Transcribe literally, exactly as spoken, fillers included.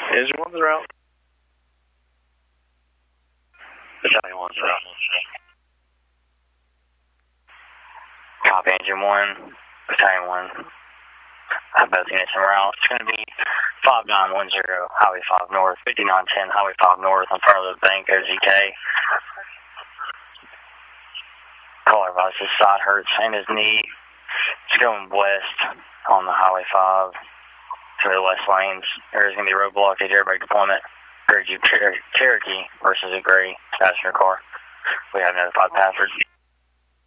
Engine one's around. Battalion one's around. Copy, engine one, battalion one. I have both units en route. It's going to be five nine one zero, Highway five North, fifty-nine ten, Highway five North, in front of the bank, O Z K. Caller advice, his side hurts and his knee. It's going west on the Highway five to the west lanes. There's going to be road blockage, airbag deployment. Gray Jeep Cherokee versus a gray passenger car. We have notified password.